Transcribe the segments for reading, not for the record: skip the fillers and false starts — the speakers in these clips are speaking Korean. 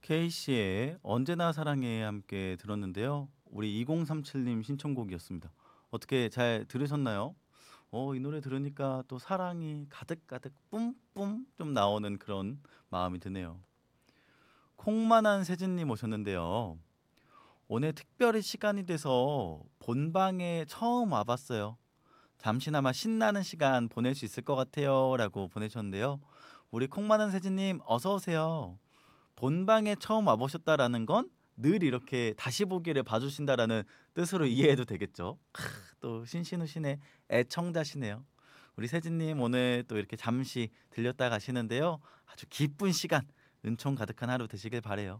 K씨의 언제나 사랑해 함께 들었는데요. 우리 2037님 신청곡이었습니다. 어떻게 잘 들으셨나요? 이 노래 들으니까 또 사랑이 가득가득 뿜뿜 좀 나오는 그런 마음이 드네요. 콩만한 세진님 오셨는데요. 오늘 특별히 시간이 돼서 본방에 처음 와봤어요. 잠시나마 신나는 시간 보낼 수 있을 것 같아요. 라고 보내셨는데요. 우리 콩만한 세진님 어서 오세요. 본방에 처음 와보셨다라는 건 늘 이렇게 다시 보기를 봐주신다라는 뜻으로 이해해도 되겠죠. 또 신신우신의 애청자시네요. 우리 세진님 오늘 또 이렇게 잠시 들렸다 가시는데요. 아주 기쁜 시간, 은총 가득한 하루 되시길 바래요.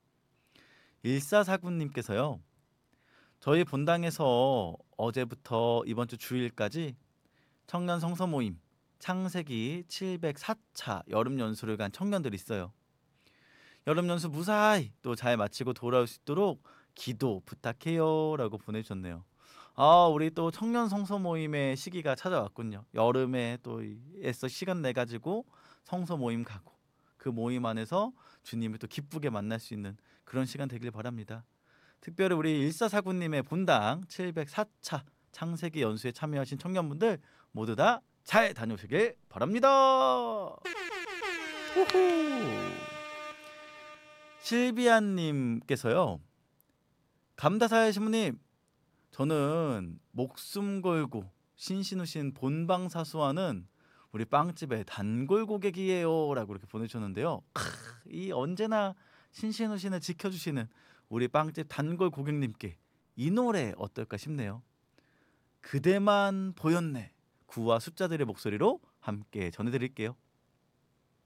1449님께서요. 저희 본당에서 어제부터 이번 주 주일까지 청년 성서 모임 창세기 704차 여름 연수를 간 청년들이 있어요. 여름 연수 무사히 또 잘 마치고 돌아올 수 있도록 기도 부탁해요라고 보내주셨네요. 우리 또 청년 성서 모임의 시기가 찾아왔군요. 여름에 또 애써 시간 내 가지고 성서 모임 가고 그 모임 안에서 주님을 또 기쁘게 만날 수 있는 그런 시간 되길 바랍니다. 특별히 우리 1449님의 본당 704차 창세기 연수에 참여하신 청년분들 모두 다 잘 다녀오시길 바랍니다. 후후. 실비아님께서요. 감다사의 신부님, 저는 목숨 걸고 신신우신 본방사수하는 우리 빵집의 단골 고객이에요 라고 이렇게 보내주셨는데요. 이 언제나 신신우신을 지켜주시는 우리 빵집 단골 고객님께 이 노래 어떨까 싶네요. 그대만 보였네. 구와 숫자들의 목소리로 함께 전해드릴게요.